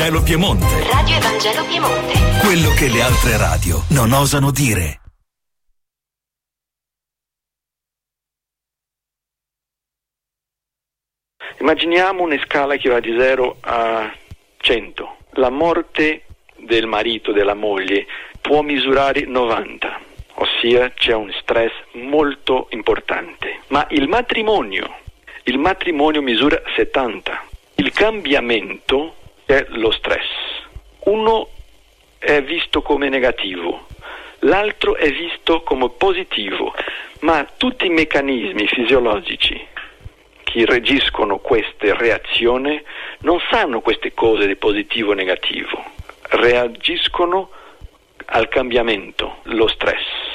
Evangelo Piemonte. Radio Evangelo Piemonte. Quello che le altre radio non osano dire. Immaginiamo una scala che va di 0 a 100. La morte del marito, della moglie, può misurare 90, ossia c'è un stress molto importante. Ma il matrimonio misura 70. Il cambiamento è lo stress. Uno è visto come negativo, l'altro è visto come positivo, ma tutti i meccanismi fisiologici che reagiscono queste reazioni non sanno queste cose di positivo o negativo, reagiscono al cambiamento, lo stress.